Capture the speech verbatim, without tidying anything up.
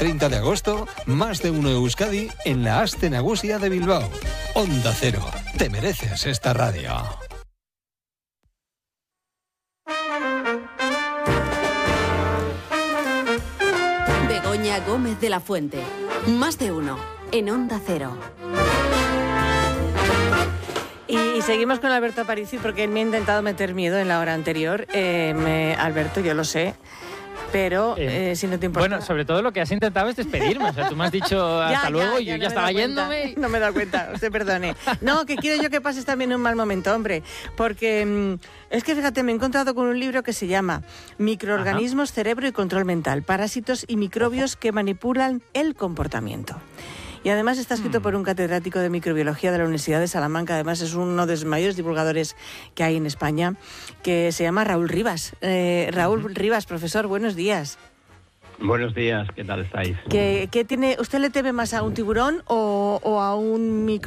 treinta de agosto, Más de Uno Euskadi en la Aste Nagusia de Bilbao. Onda Cero, te mereces esta radio. Begoña Gómez de la Fuente. Más de Uno en Onda Cero. Y, y seguimos con Alberto Aparici porque él me ha intentado meter miedo en la hora anterior. Eh, me, Alberto, yo lo sé. Pero, eh, eh, si no te importa... Bueno, sobre todo lo que has intentado es despedirme. O sea, tú me has dicho hasta ya, luego ya, y yo ya, no ya estaba yéndome. No me he dado cuenta, usted perdone. No, que quiero yo que pases también un mal momento, hombre. Porque mmm, es que, fíjate, me he encontrado con un libro que se llama Microorganismos, Ajá. Cerebro y Control Mental. Parásitos y microbios que manipulan el comportamiento. Y además está escrito mm. por un catedrático de microbiología de la Universidad de Salamanca. Además es uno de los mayores divulgadores que hay en España, que se llama Raúl Rivas. Eh, Raúl uh-huh. Rivas, profesor, buenos días. Buenos días, ¿qué tal estáis? ¿Qué, qué tiene, ¿Usted le teme más a un tiburón o, o a un micro